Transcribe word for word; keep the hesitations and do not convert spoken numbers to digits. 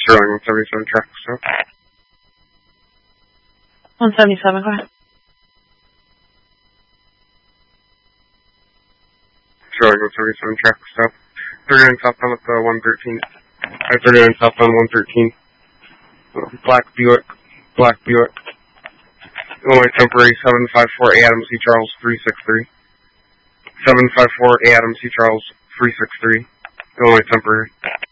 Sterling, one seventy-seven, traffic stop. one seventy-seven, go ahead. Sterling, one seventy-seven, traffic stop. thirty-nine southbound with uh, one thirteen. I thirty-nine southbound one thirteen. Black Buick. Black Buick. Illinois temporary seven five four A Adam C. Charles three six three. seven five four A Adam C. Charles three six three. Illinois temporary.